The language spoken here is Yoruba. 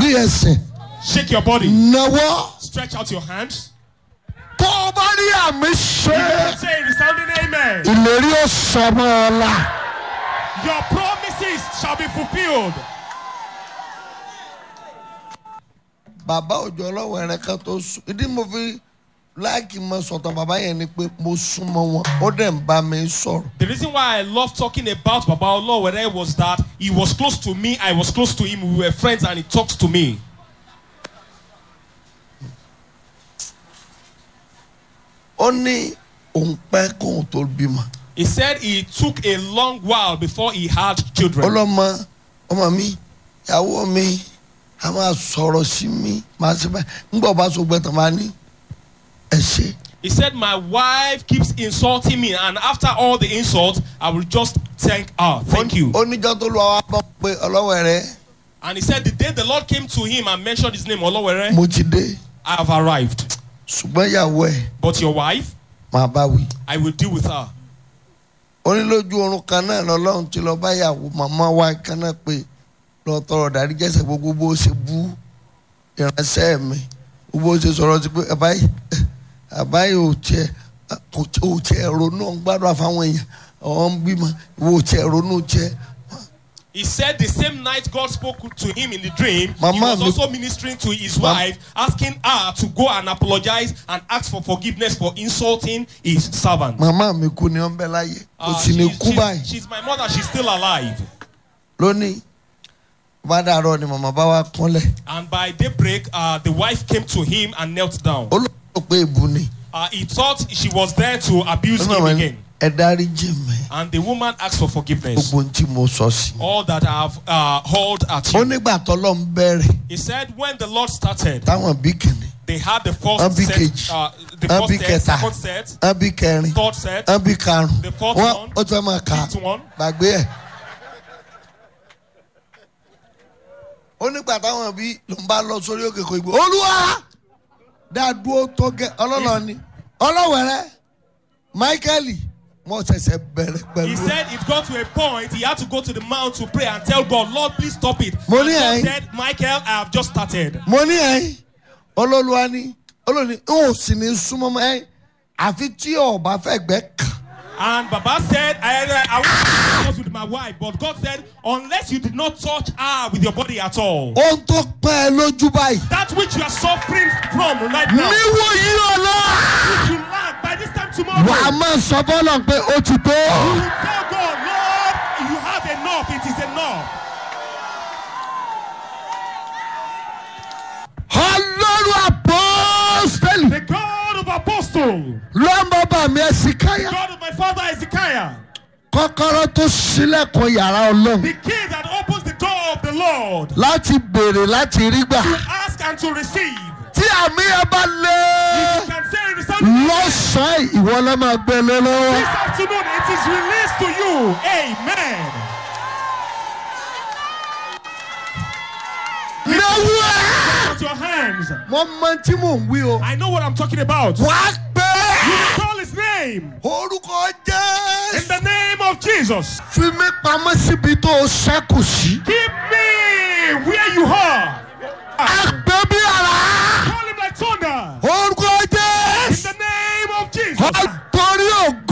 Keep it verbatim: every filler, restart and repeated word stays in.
Bí ẹsẹ̀. Shake your body. Nawọ́. Stretch out your hands. Tó o bá rí àmì ṣe. Say a resounding amen. Ìlérí ó sọ mọ́ ọ la. Your promises shall be fulfilled. Bàbá Òjó ọlọ́wọ̀ ẹ̀rẹ́ kan tó sùn. Ìdí mo fi láìkì mọ sọ̀tàn bàbá yẹn ni pé mo súnmọ́ wọn. Ó dẹ̀ ń bá mi sọ̀rọ̀. The reason why I love talking about Baba Olowere was that he was close to me, I was close to him, we were friends, and he talks to me. Ó ní òun pẹ́ kóun tó bímọ. He said he took a long while before he had children. Ọlọ́mọ ọmọ mi ìyàwó mi a máa sọ̀rọ̀ sí mi máa ṣe báyìí ńgbà bá so gbẹ̀tàn máa ní ẹ ṣe. He said my wife keeps insulting me, and after all the insults I will just thank her. Thank you. Oníjọ́ tó lu àwọn abọ́ pé Ọlọ́wẹ̀rẹ́. And he said the day the Lord came to him and mentioned his name, Olowere, Mo ti dé. I have arrived. Ṣùgbọ́n ìyàwó ẹ̀ But your wife, máa bá wí. I will deal with her. Ó ní lójú oorun kan náà lọ́lọ́run ti lọ bá ìyàwó màmá wa kan náà pé lọ tọrọ dárí jẹ́sẹ̀ gbogbo bó ṣe bú ìránṣẹ́ mi gbogbo ṣe sọ̀rọ̀ sí pé àbáyé àbáyé ò tiẹ̀ ò tiẹ̀ ronú ọ̀n gbádùn àfáwọn èèyàn ọ̀n bímọ ìwọ ò tiẹ̀ ronú tiẹ̀. He said the same night God spoke to him in the dream, Mama, he was also ministering to his wife, asking her to go and apologize and ask for forgiveness for insulting his servant. Màmá mi kú ni ó ń bẹ láyé kò Uh, sì ní she's, kú she's, báyìí. she's my mother, she's still alive. Lónìí bá dàrọ ni màmá bá wa kúnlẹ̀. And by daybreak, uh, the wife came to him and knelt down. Ó lọ pé èbú ni. Uh, he thought she was there to abuse him again. Ẹ dárí jì mí. And the woman asked for forgiveness. Gbogbo ohun tí mo sọ sí. All that I have uh, hauled at Ó you. nígbà tọ́lọ́ ń bẹ̀rẹ̀ He said when the Lord started, táwọn bí kìíní. they had the Wọ́n first bí set, kejì. uh, the Wọ́n bí first set, kẹta. second set, Wọ́n bí kẹrin. third set, Wọ́n bí karùn-ún. the fourth Wọ́n one, ó tún máa kà á. fifth one. Gbàgbé ẹ̀. Ó nígbà táwọn bí ló ń bá lọ sórí òkè kò ìgbò. Olúwa dáadúró tó gẹ ọlọ́lọ́ ni Ọlọ́wẹ̀rẹ́ Michael mo ṣẹ̀ṣẹ̀ bẹ̀rẹ̀ He pẹ̀lú. said it got to a point he had to go to the mount to pray and tell God, Lord, please stop it. Mo And ní God ẹ̀yin. said, Michael, I have just started. Mo ní ẹ̀yin Olólùwà ni olóòní ó sì ní súnmọ́ mọ́ ẹ̀yin àfi tí ọba fẹ́ gbẹ́ kàn. And Baba said, I, I, I want to discuss with my wife, but God said, unless you did not touch her with your body at all, Ohun tó pẹ́ ẹ lójú báyìí. that which you are suffering from right now, Níwò yìí ọ̀la. if you lack by this time tomorrow, Wà á máa sọ bọ́lọ̀ pé ó ti tó. you will tell God, Lord, you have enough, it is enough. Ọlọ́run apọ́sítẹ́lì. The God of apostles, Lọ́mọ bá mi the Ẹ̀sìkáyà. God of my father Ezekiah, Kọ́kọ́rọ́ tó ṣílẹ̀kùn yàrá Ọlọ́run. the key that opens the door of the Lord, Láti béèrè láti rí gbà. ask and to receive. Tí àmì ẹ bá lé. You can say in the sound Lọ́sàn-án ìwọ ló máa gbé lé lọ́wọ́. this afternoon, it is released to you. Amen. Náwó ẹ̀. Put your hands. Mo mọ tí mò ń wí o. I know what I'm talking about. You Wàá pé. will call his name. Orúkọ In Jésù. the name of Jesus. Fi mí pamọ́ síbi tó o ṣẹ́kù sí. Keep me where you are.